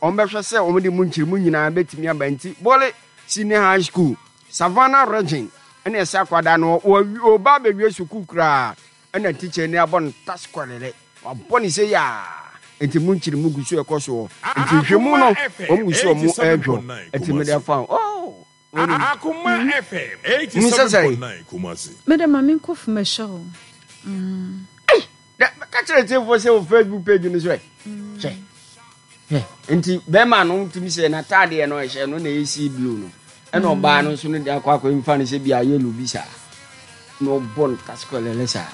Ombehwe se omde munchirimu nyina betimi abanti Bole Senior High School Savannah region ene ese akwada no oba bewie suku kra ene teacher ni abon taskolele waboni se ya enti munchirimu gusu ekoso enti hwemu no omusu omu edwo enti me dey fa Akuma FM 87.9 Kumasi. Madam Mami kofu mesho. Catch it for say Facebook page ni so che enti be ma no timi se na tade no ehye no na AC blue no e no ba no so no de akwa mfa no se bia yellow bi sa no bon taskolele sa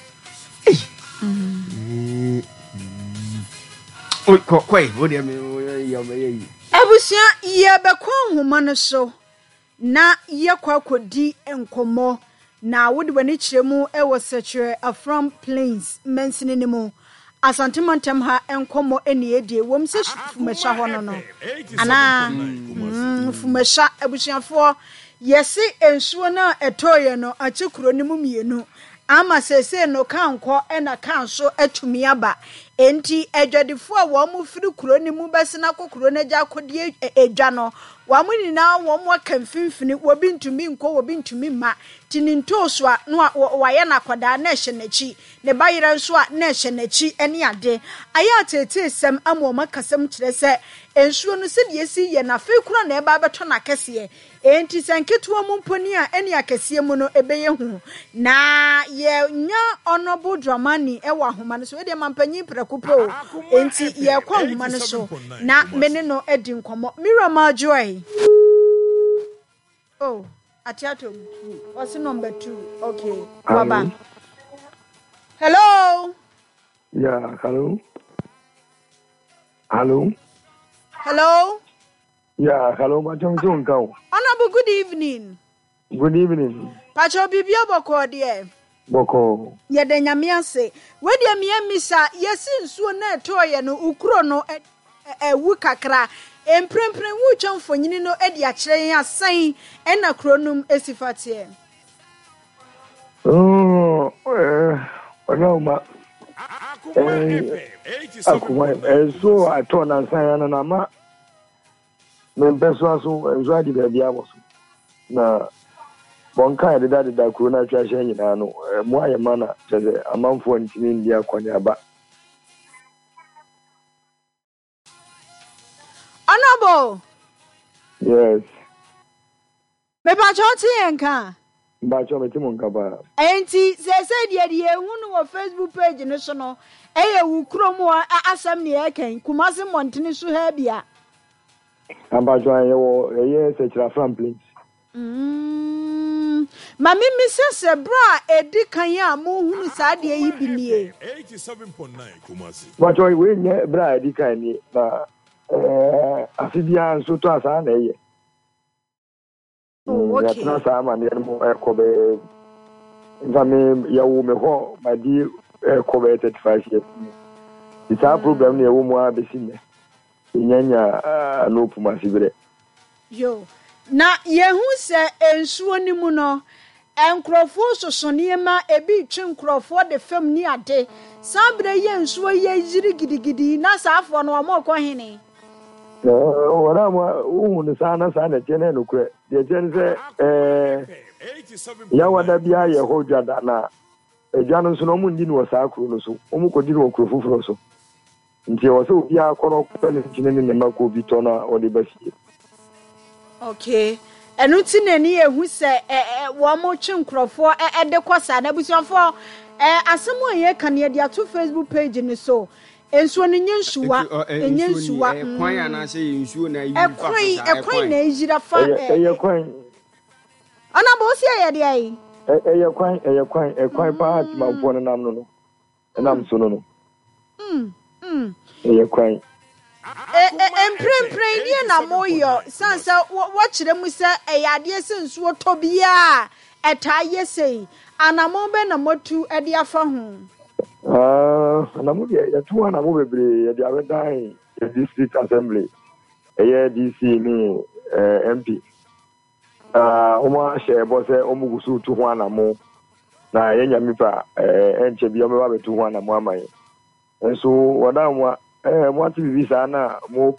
Koi, what do you mean? Ebusia ye bekwa nhoma no so na ye kwakodi enkomo na wode wani kiremu e wo sechere from plains mensini mu asantemontem ha enkomo eni edie wom se fumesha hono no ana fumesha ebusiafo yesi ensuo na etoye no achekuro ni mu mienu ama sese no kanko ena kanso atumi aba enti edwadefo a wo mu firi kuro ni mu besena kokuro na gya kodie edwa no wa mu nyina wo mu akamfimfini wo bintumi nko wo bintumi ma tinintoso a no wa ye na koda na ehye nachi ne bayira nso a na ehye nachi ene ade aya tete sem amo makasam kire se ensuo no se de esi ye na fe kura na eba beto na kese enti sanketo mu mponi a ene akese mu no ebeye hu na ye nya honorable Dramani e wa homa no so de mampanyi prekupo enti ye kwa homa no so na mene no edi nkomo Mirama Joy. Oh, Atiato. What's number 2? Okay. Baba. Hello. Yeah, hello. Hello. Hello. Yeah, hello. Honorable, good evening. Good evening. Pacho bibia boko dear. Boko. Ye de nyame ase. We de me misa yesi nsuo na etoye no ukuro no ewu kakra. Emprempren wu twamfonyini no edi akire asan ena kronum esifate. Oh, ma. So I told an san na ma. Me beso so enjoy the baby amos. Na bonka de da krona twahye nyina no mo ayema na teze amanfo ntini ndia kwanya ba. Honorable. Yes. Me ba choti enka. Ba cho me timu nka ba. Enti se de ehunu wo Facebook page no so no eye wu kromo asam ne eken Kumasi Montini so ha bia. Amba jo ayewo eye sechere from plains. Mami misese bra edi kan ya mo hunu sa de yi binie. 87.9 Kumasi. Ba cho we nye bra edi kan ni na afibia nso to asa na eye. Oh, okay. Ya sa ma ne mo ekobe nzame ya wo me ho ma di ekobe 35 years. Isa program ne wo mo abesine. Nyanya no puma sibire. Yo. Na yehu se ensuo ni mu no enkrofo sosoniema ebi twe nkrofo de fam ni ade. Sabre ye ensuo ye jiri gidigidi na saafo no amokọ hene. Ora mo uhun sana chene no kure de chene se ya wada bia ye ho dwada na edwano so no mu ndi no saakuru no so omu kodiri okrofufuro so nti wo se obi akoro pele chene ne mako bi to na ode basi. Okay. Enu ti nani ehu se wo mo twe nkrofo de kwasa na busuafo asemo ye kan ye dia to Facebook page ni so ensuo no nyensuwa kwan ya na se ensuo na yi ekwan na ejira fa ekwan ana bo si ye dia yi ekwan pa ati manfo no nam no nam so no ekwan emprempren ye na moyo sansa wo kire mu se eyade se nsuo tobia etaye sei anamo be na motu ede afa ho anamo ya tuwa na mo bebre ya dia bedan district assembly DC ni MP omo she bo se omugusu tu ho anamo na yenya mipa enche bi o me wa betu ho anamo amaye enso wada mo mo ati bi sa na mo